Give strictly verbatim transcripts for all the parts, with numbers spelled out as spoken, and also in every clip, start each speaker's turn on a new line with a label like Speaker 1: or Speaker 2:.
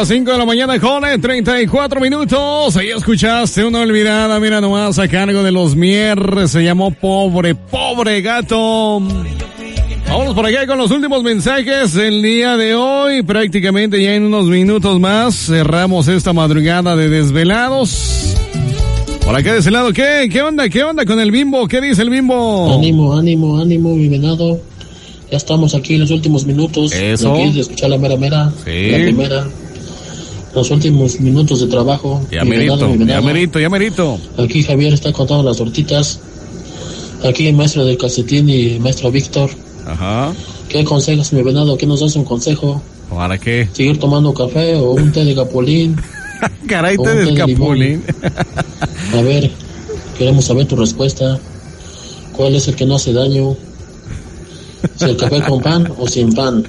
Speaker 1: las cinco de la mañana con treinta y cuatro minutos. Ahí escuchaste una olvidada, mira nomás, a cargo de los Mier. Se llamó Pobre, Pobre Gato. Vamos por acá con los últimos mensajes del día de hoy. Prácticamente ya en unos minutos más cerramos esta madrugada de desvelados. Por acá de ese lado, ¿qué? ¿Qué onda? ¿Qué onda con el Bimbo? ¿Qué dice el Bimbo?
Speaker 2: Ánimo, ánimo, ánimo, mi venado. Ya estamos aquí en los últimos minutos.
Speaker 1: Eso.
Speaker 2: Aquí de escuchar la mera mera.
Speaker 1: Sí.
Speaker 2: La primera. Los últimos minutos de trabajo.
Speaker 1: Ya
Speaker 2: mi
Speaker 1: merito,
Speaker 2: venado, mi venado.
Speaker 1: ya merito, ya merito.
Speaker 2: Aquí Javier está contando las tortitas. Aquí el maestro del calcetín y maestro Víctor.
Speaker 1: Ajá.
Speaker 2: ¿Qué consejas, mi venado? ¿Qué nos das un consejo?
Speaker 1: ¿Para qué?
Speaker 2: ¿Seguir tomando café o un té de capulín?
Speaker 1: Caray,
Speaker 2: O
Speaker 1: te
Speaker 2: un té
Speaker 1: del
Speaker 2: de
Speaker 1: capulín.
Speaker 2: A ver, queremos saber tu respuesta. ¿Cuál es el que no hace daño? ¿Si el café con pan o sin pan?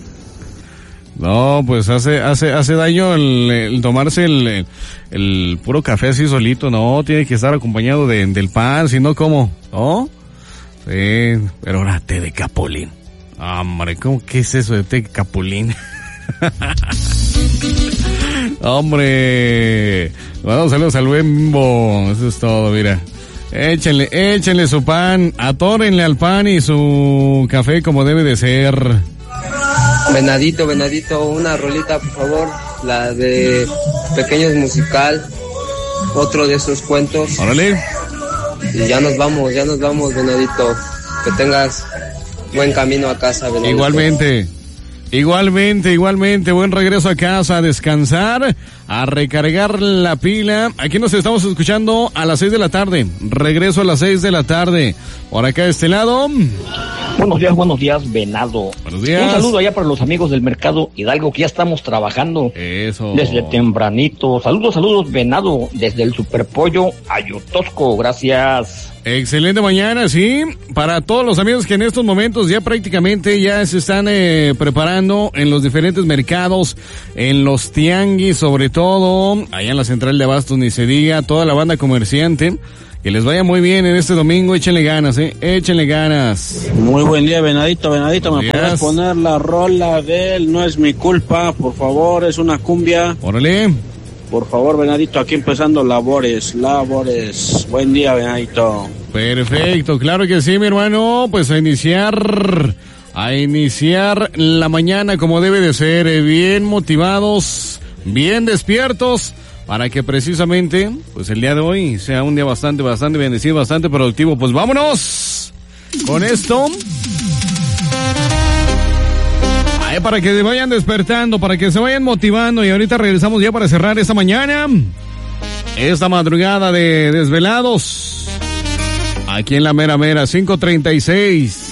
Speaker 1: No, pues hace hace hace daño el, el tomarse el, el, el puro café así solito, no, tiene que estar acompañado de, del pan, si no, ¿cómo? ¿No? Sí, pero ahora té de capulín. Hombre, ¿cómo que es eso de té de capulín? Hombre, bueno, saludos al Bimbo, eso es todo, mira. Échenle, échenle su pan, atórenle al pan y su café como debe de ser.
Speaker 3: Venadito, Venadito, una rolita, por favor, la de Pequeños Musical, otro de esos cuentos.
Speaker 1: Órale.
Speaker 3: Y ya nos vamos, ya nos vamos, Venadito. Que tengas buen camino a casa, Venadito.
Speaker 1: Igualmente. Igualmente, igualmente, buen regreso a casa, a descansar, a recargar la pila. Aquí nos estamos escuchando a las seis de la tarde. Regreso a las seis de la tarde. Por acá de este lado.
Speaker 4: Buenos días, buenos días, Venado.
Speaker 1: Buenos días.
Speaker 4: Un saludo allá para los amigos del Mercado Hidalgo, que ya estamos trabajando.
Speaker 1: Eso.
Speaker 4: Desde tempranito. Saludos, saludos, Venado, desde el Superpollo Ayutosco. Gracias.
Speaker 1: Excelente mañana, sí, para todos los amigos que en estos momentos ya prácticamente ya se están eh, preparando en los diferentes mercados, en los tianguis sobre todo, allá en la central de abastos ni se diga, toda la banda comerciante, que les vaya muy bien en este domingo, échenle ganas, eh, échenle ganas.
Speaker 5: Muy buen día, Venadito, Venadito, ¿me
Speaker 1: Días.
Speaker 5: puedes poner la rola del No es mi culpa, por favor? Es una cumbia.
Speaker 1: Órale.
Speaker 5: Por favor, Venadito, aquí empezando labores, labores. Buen día, Venadito.
Speaker 1: Perfecto, claro que sí, mi hermano. Pues a iniciar, a iniciar la mañana como debe de ser, eh, bien motivados, bien despiertos, para que precisamente, pues el día de hoy sea un día bastante, bastante bendecido, bastante productivo. Pues vámonos con esto. Ay, para que se vayan despertando, para que se vayan motivando, y ahorita regresamos ya para cerrar esta mañana, esta madrugada de desvelados. Aquí en la mera mera, cinco treinta y seis.